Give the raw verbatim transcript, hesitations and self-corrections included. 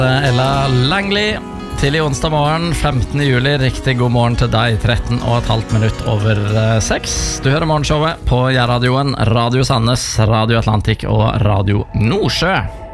Ella Langley. Tidlig onsdag morgen, femtende juli. Riktig god morgen til deg, tretten og et halvt minutt over seks. Du hører morgenshowet på Jærradioen, Radio Sandnes, Radio Atlantik og Radio Nordsjø.